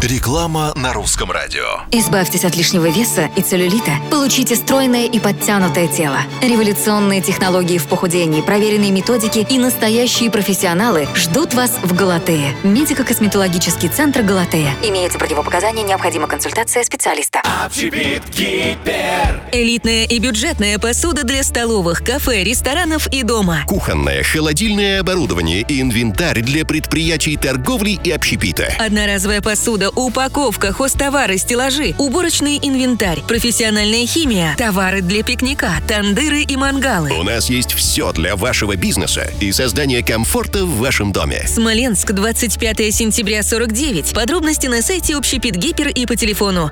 Реклама на Русском радио. Избавьтесь от лишнего веса и целлюлита. Получите стройное и подтянутое тело. Революционные технологии в похудении, проверенные методики и настоящие профессионалы ждут вас в Галатее. Медико-косметологический центр Галатея. Имеются противопоказания, необходима консультация специалиста. Общепит Кипер. Элитная и бюджетная посуда для столовых, кафе, ресторанов и дома. Кухонное, холодильное оборудование и инвентарь для предприятий торговли и общепита. Одноразовая посуда, упаковка, хозтовары, стеллажи, уборочный инвентарь, профессиональная химия, товары для пикника, тандыры и мангалы. У нас есть все для вашего бизнеса и создания комфорта в вашем доме. Смоленск, 25 сентября, 49. Подробности на сайте Общепит Гипер и по телефону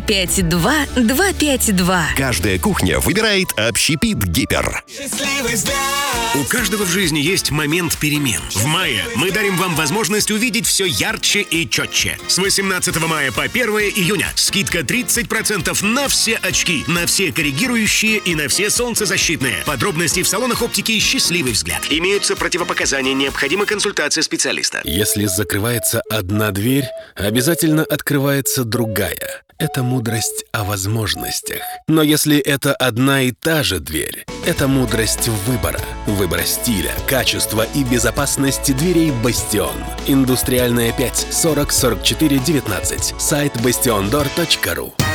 252-252. Каждая кухня выбирает Общепит Гипер. Счастливый взгляд. У каждого в жизни есть момент перемен. В мае мы дарим вам возможность увидеть все ярче и четче. С 18 мая по 1 июня скидка 30% на все очки, на все коррегирующие и на все солнцезащитные. Подробности в салонах оптики «Счастливый взгляд». Имеются противопоказания, необходима консультация специалиста. Если закрывается одна дверь, обязательно открывается другая. Это мудрость о возможностях. Но если это одна и та же дверь, это мудрость выбора. Выбора стиля, качества и безопасности дверей «Бастион». Индустриальная 5, 40 44 19. Сайт bastiondoor.ru.